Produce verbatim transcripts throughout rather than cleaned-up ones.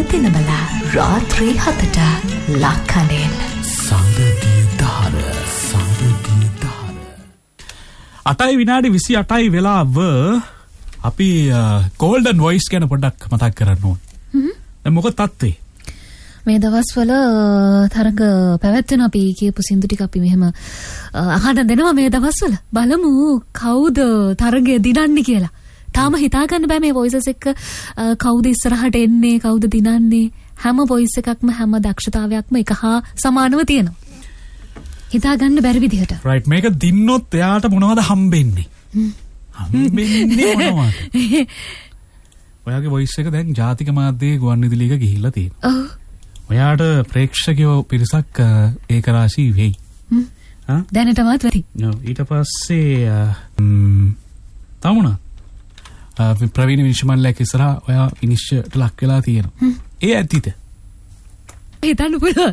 දිනවල රාත්‍රී හතට ලක්කඩෙන් සඳදී දාර සඳදී දාර අටයි විනාඩි විසි අටයි වෙලාව අපි ගෝල්ඩන් වොයිස් ගැන පොඩ්ඩක් මතක් කරන්න ඕන. දැන් මොකද තත්ත්වේ? මේ දවස්වල තරඟ පැවැත්වෙන අපි කියපු සින්දු ටික අපි මෙහෙම අහන්න දෙනවා මේ දවස්වල. බලමු කවුද තරඟය දිනන්නේ කියලා. තාම හිතා ගන්න බෑ මේ වොයිසස් එක කවුද ඉස්සරහට එන්නේ කවුද දිනන්නේ. හැම වොයිස් එකක්ම හැම දක්ෂතාවයක්ම එක හා සමානව තියෙනවා. හිතා ගන්න බැරි විදිහට. රයිට් මේක දින්නොත් එයාට මොනවද හම්බෙන්නේ? හම්බෙන්නේ මොනවද? ඔයාගේ වොයිස් එක දැන් ජාතික මාධ්‍යයේ ගුවන්විදුලියක ගිහිල්ලා තියෙනවා. ඔව්. ඔයාට ප්‍රේක්ෂකයෝ පිරිසක් ඒක රාශී වෙයි. හ්ම්. දැනටමත් වැඩි. ඔව් ඊට පස්සේ තමුණා ප්‍රවීණ විනිශ්චයමල්ලක් ඉස්සරහා ඔයා විනිශ්චයට ලක් වෙලා තියෙනවා. ඒ ඇතිද? හිතන්න පුළුවන්.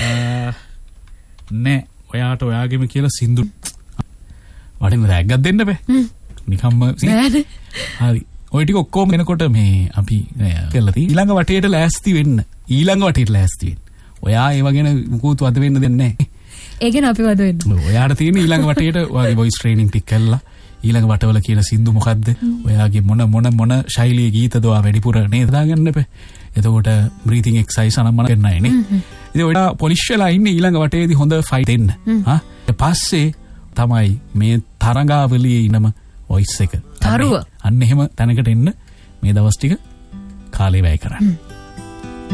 නෑ ඔයාට ඔයාගෙම කියලා සින්දු වටින රැග්ගක් දෙන්න බෑ. නිකම්ම නෑනේ. හරි. ඔය ටික ඔක්කොම එනකොට මේ අපි කියලා තියෙන ඊළඟ වටේට ලෑස්ති වෙන්න. ඊළඟ වටේට ලෑස්ති වෙන්න. ඔයා ඒව ගැන මුකුත් වද වෙන්න දෙන්නේ නෑ. ඒ ගැන අපි වද වෙන්න. ඔයාට තියෙන ඊළඟ වටේට ඔයාගේ වොයිස් ට්‍රේනින්ග් ටික කළා. ඊළඟ වටවල කියන සින්දු මොකද්ද? ඔයාගේ මොන මොන මොන ශෛලියේ ගීතද ඔයා වැඩිපුර නේද දාගන්න එපේ. එතකොට බ්‍රීතිං එක්සර්සයිස් අනම්මන කරන්නයි නේ. ඉතින් ඔයා පොලිෂ් වෙලා ඉන්නේ ඊළඟ වටේදී හොඳ ෆයිට් දෙන්න. හා ඊට පස්සේ තමයි මේ තරඟාවලියේ ඉනම වොයිස් එක. තරුව. අන්න එහෙම තැනකට එන්න මේ දවස් ටික කාලේ වැය කරන්න.